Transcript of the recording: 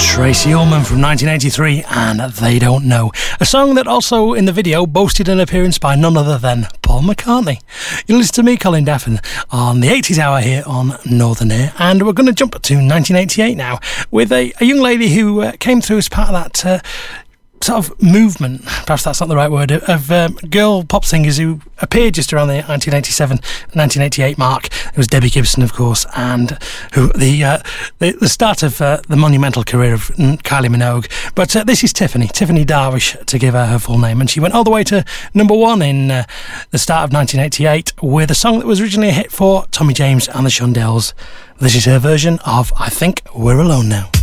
Tracy Ullman from 1983 and They Don't Know. A song that also in the video boasted an appearance by none other than Paul McCartney. You listen to me, Colin Daffin, on the 80s Hour here on Northern Air, and we're going to jump to 1988 now with a young lady who came through as part of that sort of movement, perhaps that's not the right word, of girl pop singers who appeared just around the 1987-1988 mark. It was Debbie Gibson, of course, and who the start of the monumental career of Kylie Minogue. But this is Tiffany Darwish, to give her full name, and she went all the way to number one in the start of 1988 with a song that was originally a hit for Tommy James and the Shondells. This is her version of I Think We're Alone Now.